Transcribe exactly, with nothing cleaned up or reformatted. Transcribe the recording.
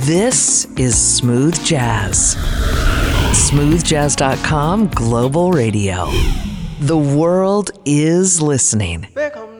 This is Smooth Jazz. smooth jazz dot com Global Radio. The world is listening. There comes